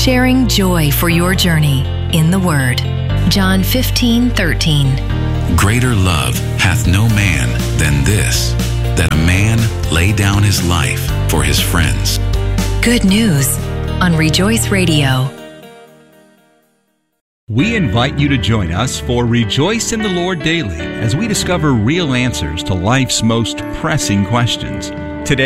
sharing joy for your journey in the Word. John 15:13. Greater love hath no man than this, that a man lay down his life for his friends. Good news on Rejoice Radio. We invite you to join us for Rejoice in the Lord Daily as we discover real answers to life's most pressing questions.